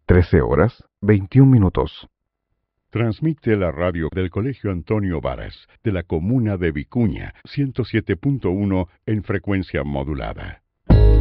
13:21. Transmite la radio del Colegio Antonio Varas, de la comuna de Vicuña, 107.1 en frecuencia modulada.